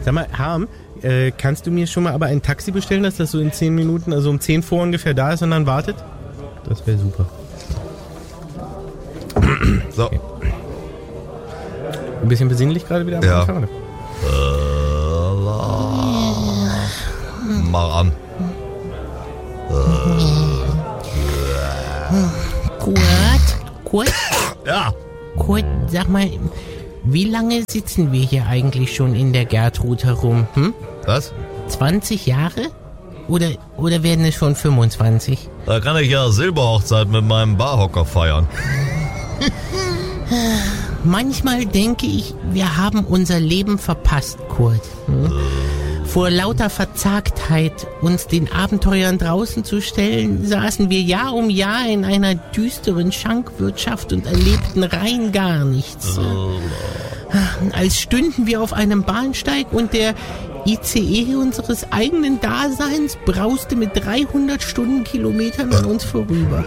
Sag mal, Harm, kannst du mir schon mal aber ein Taxi bestellen, dass das so in 10 Minuten, also um 10 vor ungefähr da ist und dann wartet? Das wäre super. So. Okay. Ein bisschen besinnlich gerade wieder am Ja. Anfang, oder? Mach an. Kurt, Ja. sag mal, wie lange sitzen wir hier eigentlich schon in der Gertrud herum? Was? 20 Jahre? Oder werden es schon 25? Da kann ich ja Silberhochzeit mit meinem Barhocker feiern. Manchmal denke ich, wir haben unser Leben verpasst, Kurt. Vor lauter Verzagtheit, uns den Abenteuern draußen zu stellen, saßen wir Jahr um Jahr in einer düsteren Schankwirtschaft und erlebten rein gar nichts. Als stünden wir auf einem Bahnsteig und der ICE unseres eigenen Daseins brauste mit 300 Stundenkilometern an uns vorüber.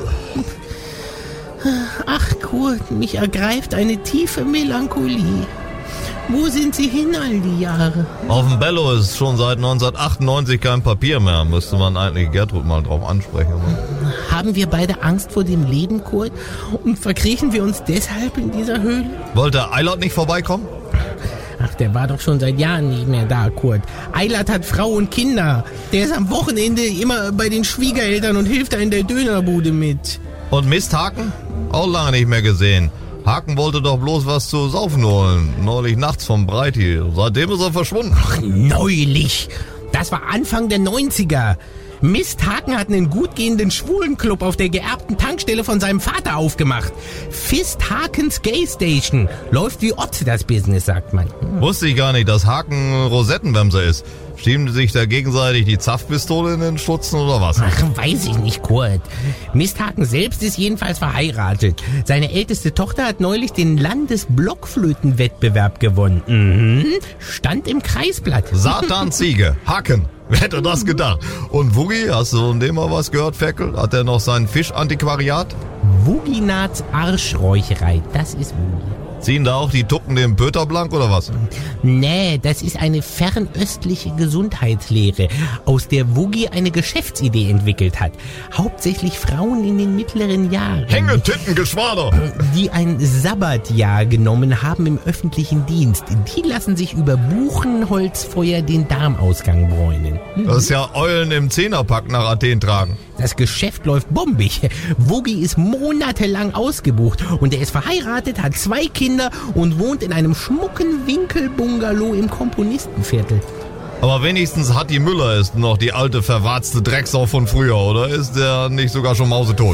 Ach Kurt, mich ergreift eine tiefe Melancholie. Wo sind Sie hin all die Jahre? Auf dem Bello ist schon seit 1998 kein Papier mehr. Müsste man eigentlich Gertrud mal drauf ansprechen. Haben wir beide Angst vor dem Leben, Kurt? Und verkriechen wir uns deshalb in dieser Höhle? Wollte Eilert nicht vorbeikommen? Ach, der war doch schon seit Jahren nicht mehr da, Kurt. Eilert hat Frau und Kinder. Der ist am Wochenende immer bei den Schwiegereltern und hilft da in der Dönerbude mit. Und Misthaken? Auch lange nicht mehr gesehen. Haken wollte doch bloß was zu saufen holen. Neulich nachts vom Breiti. Seitdem ist er verschwunden. Ach, neulich. Das war Anfang der 90er. Misthaken hat einen gut gehenden Schwulenclub auf der geerbten Tankstelle von seinem Vater aufgemacht. Fisthakens Gay Station. Läuft wie Ott, das Business, sagt man. Wusste ich gar nicht, dass Haken Rosettenwämser ist. Schieben sich da gegenseitig die Zapfpistole in den Stutzen oder was? Ach, weiß ich nicht, Kurt. Misthaken selbst ist jedenfalls verheiratet. Seine älteste Tochter hat neulich den Landesblockflötenwettbewerb gewonnen. Stand im Kreisblatt. Satan-Ziege, Haken. Wer hätte das gedacht? Und Wuggi, hast du von dem mal was gehört, Ferkel? Hat er noch sein Fischantiquariat? Wuginats Arschräucherei, das ist Wuggi. Ziehen da auch die Tucken den Pöter blank oder was? Nee, das ist eine fernöstliche Gesundheitslehre, aus der Wuggi eine Geschäftsidee entwickelt hat. Hauptsächlich Frauen in den mittleren Jahren. Hängetittengeschwader! Die ein Sabbatjahr genommen haben im öffentlichen Dienst. Die lassen sich über Buchenholzfeuer den Darmausgang bräunen. Das ist ja Eulen im Zehnerpack nach Athen tragen. Das Geschäft läuft bombig. Wuggi ist monatelang ausgebucht und er ist verheiratet, hat 2 Kinder und wohnt in einem schmucken Winkelbungalow im Komponistenviertel. Aber wenigstens Hatti Müller ist noch die alte verwarzte Drecksau von früher, oder ist der nicht sogar schon mausetot?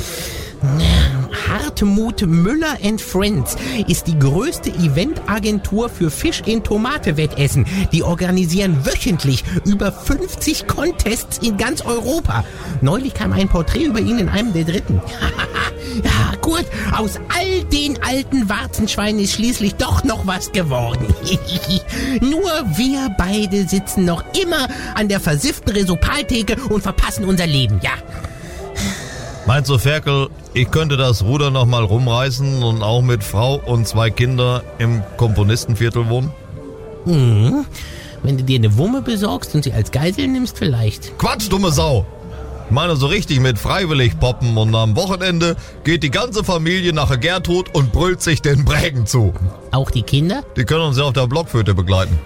Hartmut Müller & Friends ist die größte Eventagentur für Fisch in Tomate-Wettessen. Die organisieren wöchentlich über 50 Contests in ganz Europa. Neulich kam ein Porträt über ihn in einem der dritten. Ja, gut, aus all den alten Warzenschweinen ist schließlich doch noch was geworden. Nur wir beide sitzen noch immer an der versifften Resopaltheke und verpassen unser Leben, ja. Meinst du, Ferkel, ich könnte das Ruder noch mal rumreißen und auch mit Frau und 2 Kinder im Komponistenviertel wohnen? Wenn du dir eine Wumme besorgst und sie als Geisel nimmst, vielleicht. Quatsch, dumme Sau! Ich meine so richtig mit freiwillig poppen und am Wochenende geht die ganze Familie nach Gertrud und brüllt sich den Brägen zu. Auch die Kinder? Die können uns ja auf der Blockflöte begleiten.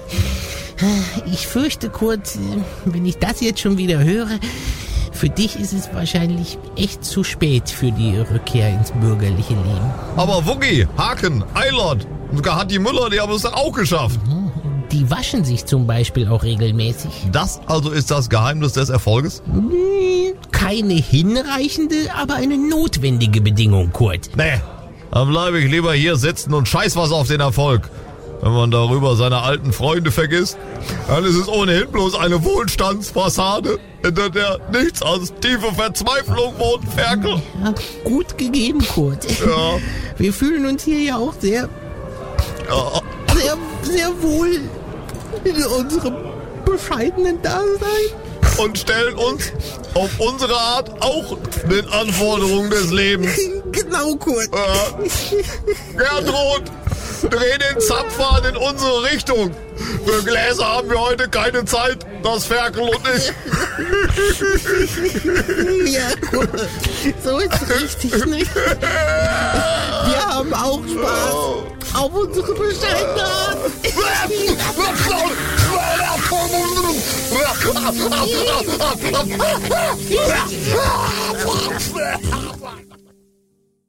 Ich fürchte, Kurt, wenn ich das jetzt schon wieder höre, für dich ist es wahrscheinlich echt zu spät für die Rückkehr ins bürgerliche Leben. Aber Wuggi, Haken, Eilert, sogar Hatti Müller, die haben es doch auch geschafft. Die waschen sich zum Beispiel auch regelmäßig. Das also ist das Geheimnis des Erfolges? Keine hinreichende, aber eine notwendige Bedingung, Kurt. Nee, dann bleibe ich lieber hier sitzen und scheiß was auf den Erfolg. Wenn man darüber seine alten Freunde vergisst, dann ist es ohnehin bloß eine Wohlstandsfassade, hinter der nichts als tiefe Verzweiflung wohnt, Ferkel. Ja, gut gegeben, Kurt. Ja. Wir fühlen uns hier ja auch sehr wohl in unserem bescheidenen Dasein. Und stellen uns auf unsere Art auch den Anforderungen des Lebens. Genau, Kurt. Gertrud, Dreh den Zapfhahn in unsere Richtung. Für Gläser haben wir heute keine Zeit, das Ferkel und ich. Ja, Kurt, so ist richtig, nicht? Wir haben auch Spaß auf unsere bescheidene Art.